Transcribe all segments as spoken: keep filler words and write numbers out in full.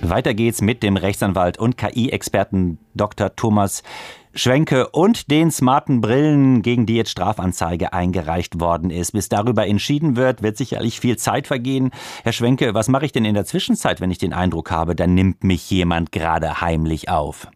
Weiter geht's mit dem Rechtsanwalt und K I-Experten Doktor Thomas Schwenke und den smarten Brillen, gegen die jetzt Strafanzeige eingereicht worden ist. Bis darüber entschieden wird, wird sicherlich viel Zeit vergehen. Herr Schwenke, was mache ich denn in der Zwischenzeit, wenn ich den Eindruck habe, da nimmt mich jemand gerade heimlich auf?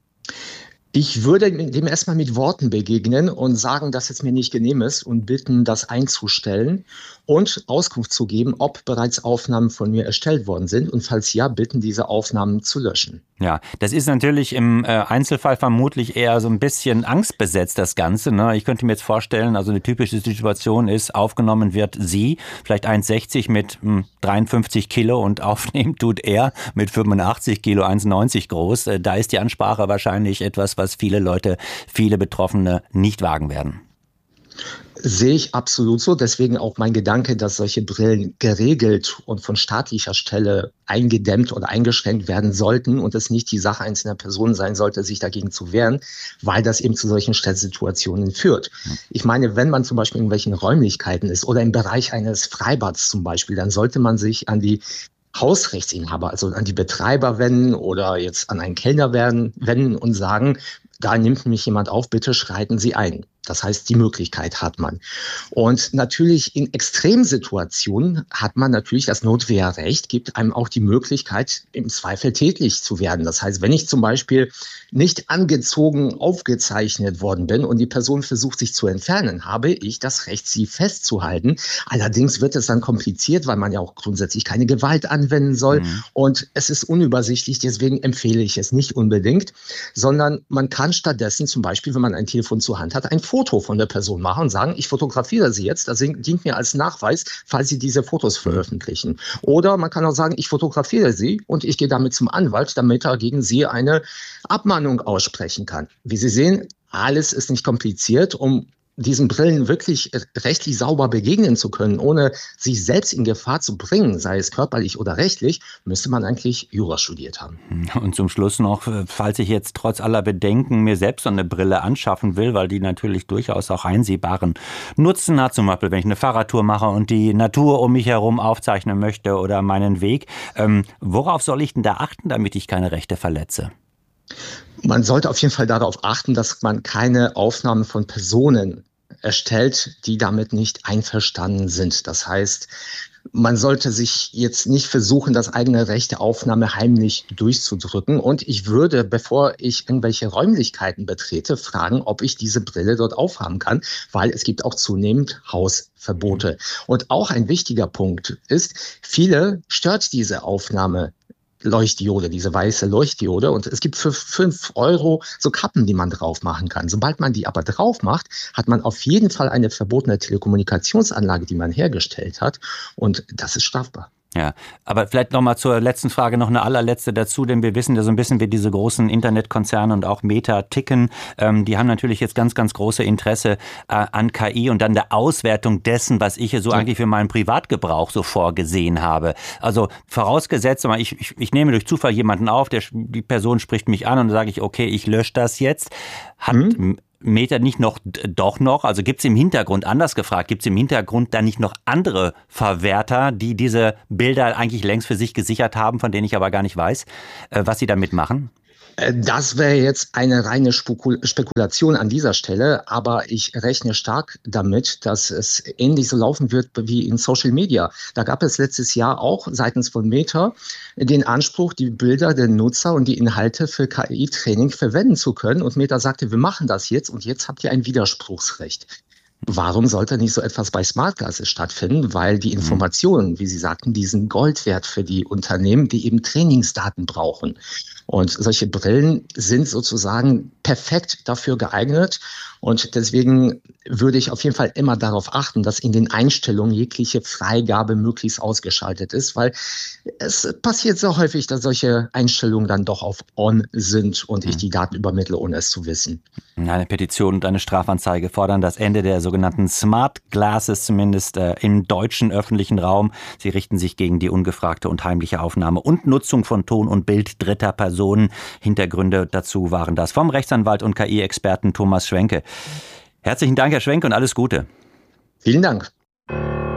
Ich würde dem erstmal mit Worten begegnen und sagen, dass es mir nicht genehm ist und bitten, das einzustellen und Auskunft zu geben, ob bereits Aufnahmen von mir erstellt worden sind und falls ja, bitten, diese Aufnahmen zu löschen. Ja, das ist natürlich im äh, Einzelfall vermutlich eher so ein bisschen angstbesetzt, das Ganze. Ne? Ich könnte mir jetzt vorstellen, also eine typische Situation ist, aufgenommen wird sie, vielleicht eins Komma sechzig mit mh, dreiundfünfzig Kilo und aufnehmen tut er mit fünfundachtzig Kilo, eins Komma neunzig groß. Äh, da ist die Ansprache wahrscheinlich etwas, was viele Leute, viele Betroffene nicht wagen werden. Sehe ich absolut so. Deswegen auch mein Gedanke, dass solche Brillen geregelt und von staatlicher Stelle eingedämmt oder eingeschränkt werden sollten und es nicht die Sache einzelner Personen sein sollte, sich dagegen zu wehren, weil das eben zu solchen Stresssituationen führt. Ich meine, wenn man zum Beispiel in irgendwelchen Räumlichkeiten ist oder im Bereich eines Freibads zum Beispiel, dann sollte man sich an die Hausrechtsinhaber, also an die Betreiber wenden oder jetzt an einen Kellner wenden und sagen, da nimmt mich jemand auf, bitte schreiten Sie ein. Das heißt, die Möglichkeit hat man. Und natürlich in Extremsituationen hat man natürlich das Notwehrrecht, gibt einem auch die Möglichkeit, im Zweifel tätlich zu werden. Das heißt, wenn ich zum Beispiel nicht angezogen aufgezeichnet worden bin und die Person versucht, sich zu entfernen, habe ich das Recht, sie festzuhalten. Allerdings wird es dann kompliziert, weil man ja auch grundsätzlich keine Gewalt anwenden soll. Mhm. Und es ist unübersichtlich, deswegen empfehle ich es nicht unbedingt, sondern man kann stattdessen zum Beispiel, wenn man ein Telefon zur Hand hat, ein Foto von der Person machen und sagen, ich fotografiere sie jetzt, das dient mir als Nachweis, falls sie diese Fotos veröffentlichen. Oder man kann auch sagen, ich fotografiere sie und ich gehe damit zum Anwalt, damit er gegen sie eine Abmahnung aussprechen kann. Wie Sie sehen, alles ist nicht kompliziert, um diesen Brillen wirklich rechtlich sauber begegnen zu können, ohne sich selbst in Gefahr zu bringen, sei es körperlich oder rechtlich, müsste man eigentlich Jura studiert haben. Und zum Schluss noch, falls ich jetzt trotz aller Bedenken mir selbst so eine Brille anschaffen will, weil die natürlich durchaus auch einsehbaren Nutzen hat, zum Beispiel wenn ich eine Fahrradtour mache und die Natur um mich herum aufzeichnen möchte oder meinen Weg, ähm, worauf soll ich denn da achten, damit ich keine Rechte verletze? Man sollte auf jeden Fall darauf achten, dass man keine Aufnahmen von Personen erstellt, die damit nicht einverstanden sind. Das heißt, man sollte sich jetzt nicht versuchen, das eigene Recht der Aufnahme heimlich durchzudrücken. Und ich würde, bevor ich irgendwelche Räumlichkeiten betrete, fragen, ob ich diese Brille dort aufhaben kann, weil es gibt auch zunehmend Hausverbote. Und auch ein wichtiger Punkt ist, viele stört diese Aufnahme Leuchtdiode, diese weiße Leuchtdiode. Und es gibt für fünf Euro so Kappen, die man drauf machen kann. Sobald man die aber drauf macht, hat man auf jeden Fall eine verbotene Telekommunikationsanlage, die man hergestellt hat. Und das ist strafbar. Ja, aber vielleicht noch mal zur letzten Frage noch eine allerletzte dazu, denn wir wissen ja so ein bisschen, wie diese großen Internetkonzerne und auch Meta ticken. Ähm, die haben natürlich jetzt ganz, ganz große Interesse äh, an K I und dann der Auswertung dessen, was ich so ja. eigentlich für meinen Privatgebrauch so vorgesehen habe. Also vorausgesetzt, ich, ich, ich nehme durch Zufall jemanden auf, der, die Person spricht mich an und dann sage ich, okay, ich lösche das jetzt. Hat mhm. Meta nicht noch, doch noch, also gibt es im Hintergrund, anders gefragt, gibt es im Hintergrund dann nicht noch andere Verwerter, die diese Bilder eigentlich längst für sich gesichert haben, von denen ich aber gar nicht weiß, was sie damit machen? Das wäre jetzt eine reine Spekulation an dieser Stelle, aber ich rechne stark damit, dass es ähnlich so laufen wird wie in Social Media. Da gab es letztes Jahr auch seitens von Meta den Anspruch, die Bilder der Nutzer und die Inhalte für K I-Training verwenden zu können. Und Meta sagte, wir machen das jetzt und jetzt habt ihr ein Widerspruchsrecht. Warum sollte nicht so etwas bei Smart Glasses stattfinden? Weil die Informationen, wie Sie sagten, die sind Gold wert für die Unternehmen, die eben Trainingsdaten brauchen. Und solche Brillen sind sozusagen perfekt dafür geeignet. Und deswegen würde ich auf jeden Fall immer darauf achten, dass in den Einstellungen jegliche Freigabe möglichst ausgeschaltet ist, weil es passiert sehr häufig, dass solche Einstellungen dann doch auf On sind und ich die Daten übermittle, ohne es zu wissen. Eine Petition und eine Strafanzeige fordern das Ende der sogenannten Smart Glasses, zumindest äh, im deutschen öffentlichen Raum. Sie richten sich gegen die ungefragte und heimliche Aufnahme und Nutzung von Ton und Bild dritter Personen. Hintergründe dazu waren das vom Rechtsanwalt und K I-Experten Thomas Schwenke. Herzlichen Dank, Herr Schwenke, und alles Gute. Vielen Dank.